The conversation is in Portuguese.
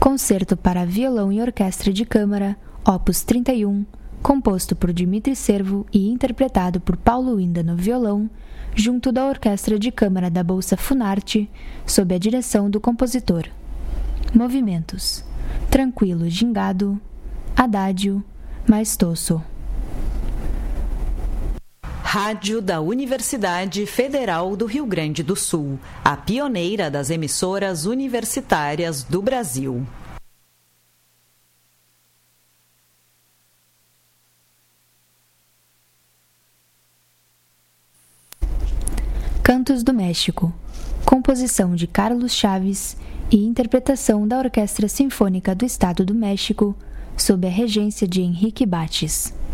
Concerto para violão e orquestra de câmara, opus 31, composto por Dmitri Servo e interpretado por Paulo Inda no violão, junto da Orquestra de Câmara da Bolsa Funarte, sob a direção do compositor. Movimentos: tranquilo gingado, adágio, maestoso. Rádio da Universidade Federal do Rio Grande do Sul, a pioneira das emissoras universitárias do Brasil. Cantos do México, composição de Carlos Chaves e interpretação da Orquestra Sinfônica do Estado do México, sob a regência de Henrique Bates.